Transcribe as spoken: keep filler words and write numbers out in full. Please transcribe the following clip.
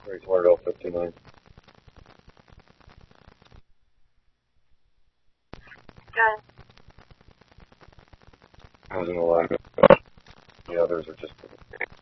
Race Lauderdale fifty-nine. Good. How's in the line? The others are just